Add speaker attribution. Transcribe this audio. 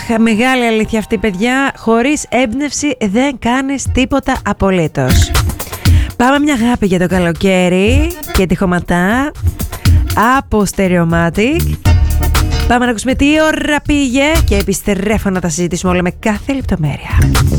Speaker 1: μεγάλη αλήθεια αυτή, παιδιά. Χωρίς έμπνευση δεν κάνεις τίποτα απολύτως. Πάμε μια αγάπη για το καλοκαίρι και τη χωματά από Stereomatic. Πάμε να ακούσουμε τι ώρα πήγε και επιστρέφω να τα συζητήσουμε όλα με κάθε λεπτομέρεια.